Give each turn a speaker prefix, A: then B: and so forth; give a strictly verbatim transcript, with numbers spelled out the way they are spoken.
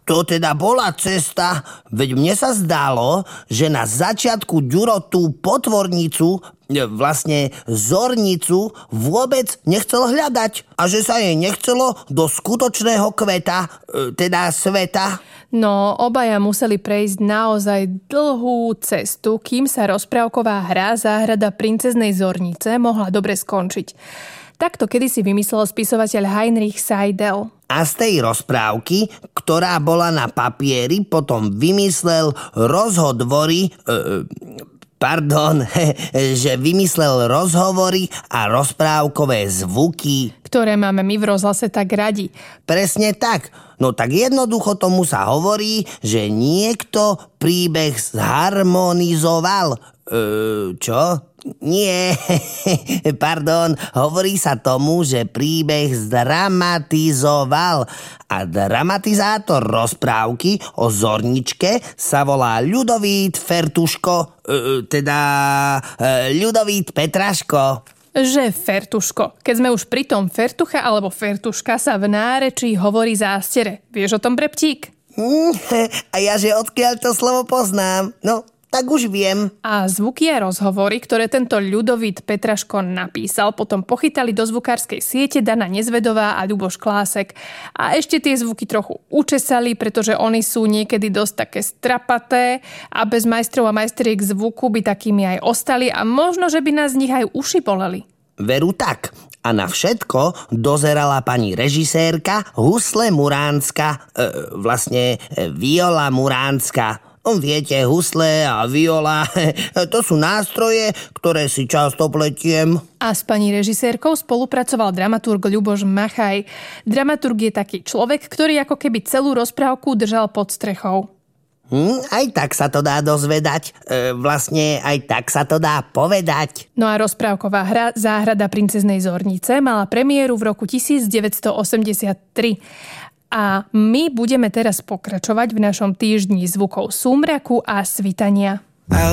A: To teda bola cesta, veď mne sa zdalo, že na začiatku Ďuro tú potvornicu, vlastne zornicu, vôbec nechcel hľadať a že sa jej nechcelo do skutočného kveta, teda sveta.
B: No, obaja museli prejsť naozaj dlhú cestu, kým sa rozprávková hra Záhrada princeznej zornice mohla dobre skončiť. Takto kedysi vymyslel spisovateľ Heinrich Seidel.
A: A z tej rozprávky, ktorá bola na papieri, potom vymyslel rozhodvory, e, pardon, že vymyslel rozhovory a rozprávkové zvuky,
B: ktoré máme my v rozhlase tak radi.
A: Presne tak. No tak jednoducho tomu sa hovorí, že niekto príbeh zharmonizoval. E, čo? Nie, pardon, hovorí sa tomu, že príbeh zdramatizoval a dramatizátor rozprávky o zorničke sa volá Ľudovít Fertuško, e, teda e, Ľudovít Petraško.
B: Že Fertuško. Keď sme už pri tom, Fertucha alebo Fertuška sa v nárečí hovorí zástere. Vieš o tom, Breptík?
A: A ja, že odkiaľ to slovo poznám? No, tak už viem.
B: A zvuky a rozhovory, ktoré tento Ľudovít Petraško napísal, potom pochytali do zvukárskej siete Dana Nezvedová a Ľuboš Klásek. A ešte tie zvuky trochu učesali, pretože oni sú niekedy dosť také strapaté a bez majstrov a majstriek zvuku by takými aj ostali a možno, že by nás z nich aj uši boleli.
A: Veru tak. A na všetko dozerala pani režisérka Husle Muránska, e, vlastne Viola Muránska. Viete, husle a viola, to sú nástroje, ktoré si často pletiem.
B: A s pani režisérkou spolupracoval dramaturg Ľuboš Machaj. Dramaturg je taký človek, ktorý ako keby celú rozprávku držal pod strechou.
A: Hm, aj tak sa to dá dozvedať. E, vlastne aj tak sa to dá povedať.
B: No a rozprávková hra Záhrada princeznej zornice mala premiéru v roku devätnásťstoosemdesiattri. A my budeme teraz pokračovať v našom týždni zvukov súmraku a svitania.